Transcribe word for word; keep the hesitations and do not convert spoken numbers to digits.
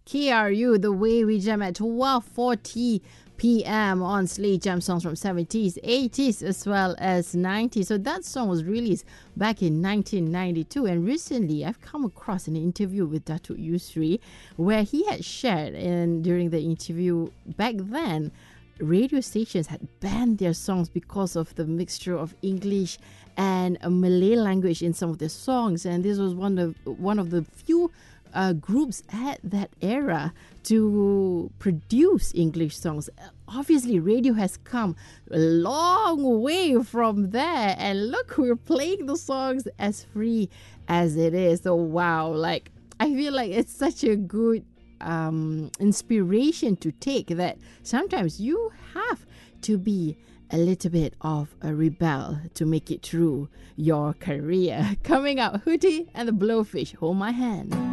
K R U, The Way We Jam at twelve forty p.m. on Slay Jam songs from seventies, eighties as well as nineties. So that song was released back in nineteen ninety-two, and recently I've come across an interview with Datuk Yusri where he had shared, and during the interview back then, radio stations had banned their songs because of the mixture of English and a Malay language in some of their songs, and this was one of one of the few uh, groups at that era to produce English songs. Obviously, radio has come a long way from there, and look, we're playing the songs as free as it is. So wow, like I feel like it's such a good um, inspiration to take, that sometimes you have to be a little bit of a rebel to make it through your career. Coming up, Hootie and the Blowfish, Hold My Hand.